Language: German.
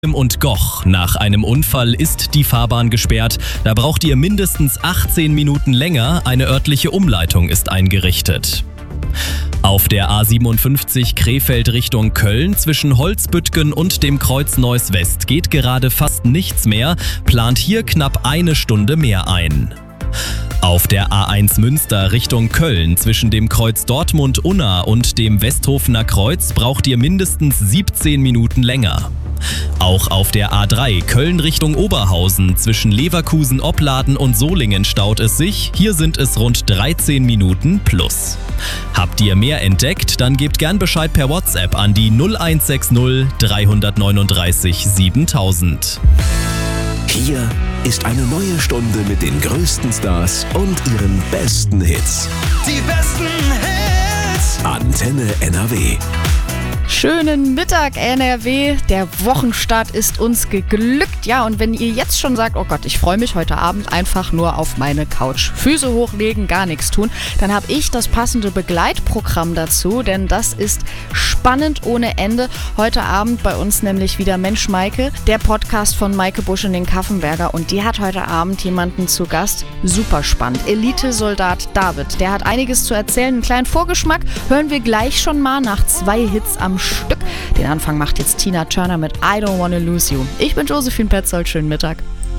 Und Goch. Nach einem Unfall ist die Fahrbahn gesperrt. Da braucht ihr mindestens 18 Minuten länger. Eine örtliche Umleitung ist eingerichtet. Auf der A57 Krefeld Richtung Köln zwischen Holzbüttgen und dem Kreuz Neuss West geht gerade fast nichts mehr. Plant hier knapp eine Stunde mehr ein. Auf der A1 Münster Richtung Köln zwischen dem Kreuz Dortmund-Unna und dem Westhofener Kreuz braucht ihr mindestens 17 Minuten länger. Auch auf der A3 Köln Richtung Oberhausen zwischen Leverkusen-Opladen und Solingen staut es sich. Hier sind es rund 13 Minuten plus. Habt ihr mehr entdeckt? Dann gebt gern Bescheid per WhatsApp an die 0160 339 7000. Hier ist eine neue Stunde mit den größten Stars und ihren besten Hits. Die besten Hits. Antenne NRW. Schönen Mittag, NRW. Der Wochenstart ist uns geglückt. Ja, und wenn ihr jetzt schon sagt, oh Gott, ich freue mich heute Abend einfach nur auf meine Couch, Füße hochlegen, gar nichts tun, dann habe ich das passende Begleitprogramm dazu, denn das ist spannend ohne Ende. Heute Abend bei uns nämlich wieder Mensch Maike, der Podcast von Maike Busch und den Kaffenberger, und die hat heute Abend jemanden zu Gast. Super spannend. Elite-Soldat David, der hat einiges zu erzählen. Einen kleinen Vorgeschmack hören wir gleich schon mal nach 2 Hits am Stück. Den Anfang macht jetzt Tina Turner mit I Don't Wanna Lose You. Ich bin Josephine Petzold, schönen Mittag.